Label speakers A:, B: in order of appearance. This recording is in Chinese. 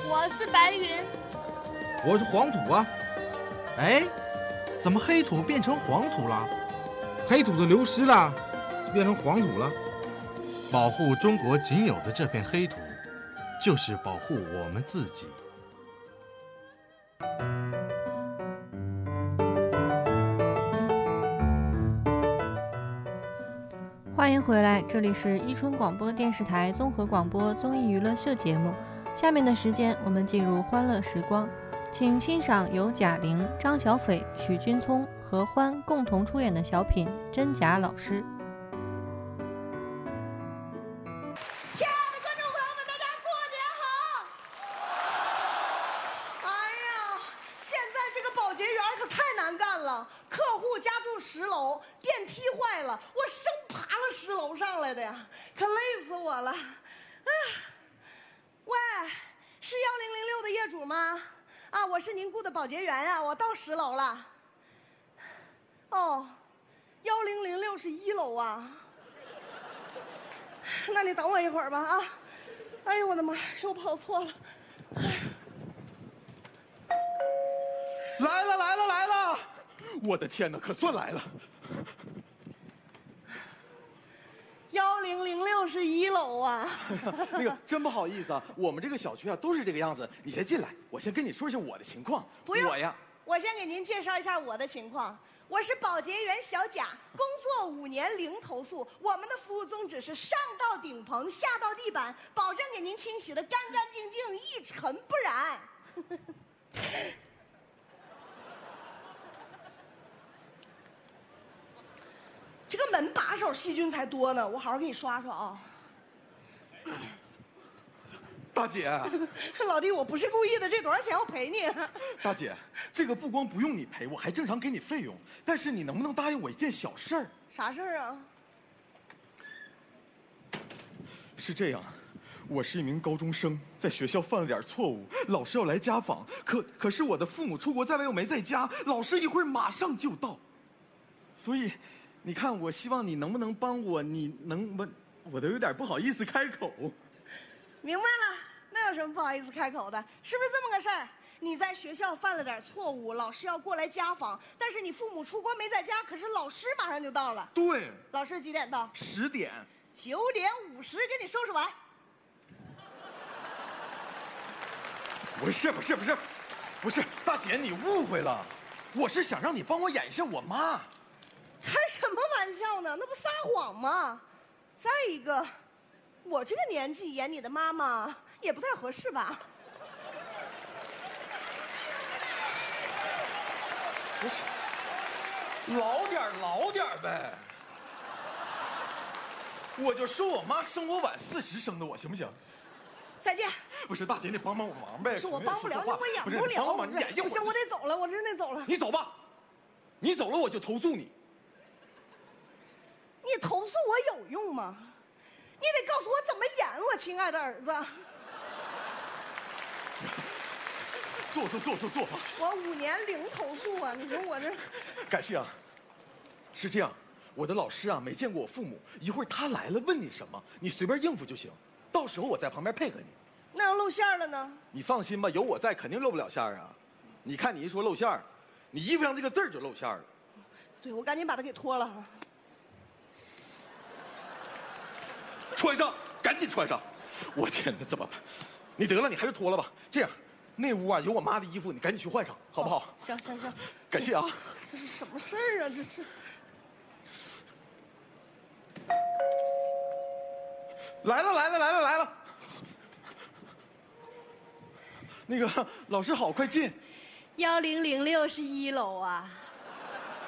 A: 我是白云。
B: 我是黄土啊。哎，怎么黑土变成黄土了？黑土都流失了，变成黄土了。保护中国仅有的这片黑土，就是保护我们自己。
C: 欢迎回来，这里是伊春广播电视台综合广播综艺娱乐秀节目。下面的时间，我们进入欢乐时光，请欣赏由贾玲、张小斐、许君聪和欢共同出演的小品《真假老师》。
D: 亲爱的观众朋友们，大家过年好！哎呀，现在这个保洁员可太难干了，客户家住10楼，电梯坏了，我生爬了10楼上来的呀，可累死我了。哎呀，喂，是1006的业主吗？啊，我是您雇的保洁员呀，我到10楼了。哦，1006是1楼啊。那你等我一会儿吧啊！哎呦我的妈，又跑错了。
E: 来了来了来了！我的天哪，可算来了。
D: 1006是1楼啊。
E: 那个真不好意思啊，我们这个小区啊都是这个样子。你先进来，我先跟你说一下我的情况。
D: 不用，
E: 我呀，
D: 我先给您介绍一下我的情况。我是保洁员小贾，工作5年零投诉。我们的服务宗旨是上到顶棚，下到地板，保证给您清洗的干干净净，一尘不染。这个门把手细菌才多呢，我好好给你刷刷啊。
E: 大姐，
D: 老弟，我不是故意的，这多少钱我赔你？
E: 大姐，这个不光不用你赔，我还正常给你费用。但是你能不能答应我一件小事儿？
D: 啥事儿啊？
E: 是这样，我是一名高中生，在学校犯了点错误，老师要来家访，可是我的父母出国在外又没在家，老师一会儿马上就到，所以，你看，我希望你能不能帮我？你能不？我都有点不好意思开口。
D: 明白了，那有什么不好意思开口的？是不是这么个事儿？你在学校犯了点错误，老师要过来家访，但是你父母出国没在家，可是老师马上就到了。
E: 对，
D: 老师几点到
E: 10点
D: ，9点50给你收拾完。
E: 不是，大姐你误会了，我是想让你帮我演一下我妈。
D: 开什么玩笑呢？那不撒谎吗？再一个，我这个年纪演你的妈妈也不太合适吧？
E: 不是，老点呗。我就说我妈生我晚40生的我，行不行？
D: 再见。
E: 不是，大姐你帮帮我忙呗。
D: 是我帮不了你，我演不了。
E: 不是，帮忙你演一会儿。
D: 不行，我得走了，我真得走了。
E: 你走吧，你走了我就投诉你。
D: 你投诉我有用吗？你得告诉我怎么演，我亲爱的儿子。
E: 坐吧。
D: 我5年零投诉啊！你说我这……
E: 感谢啊。是这样，我的老师啊没见过我父母，一会儿他来了问你什么，你随便应付就行，到时候我在旁边配合你。
D: 那要露馅了呢？
E: 你放心吧，有我在，肯定露不了馅儿啊。你看你一说露馅儿，你衣服上这个字儿就露馅儿了。
D: 对，我赶紧把它给脱了。
E: 穿上，赶紧穿上！我天哪，怎么办？你得了，你还是脱了吧。这样，那屋啊有我妈的衣服，你赶紧去换上，好不好？
D: 行，
E: 感谢啊。
D: 这是什么事儿啊？这是。
E: 来了。那个老师好，快进。
F: 1006是1楼啊。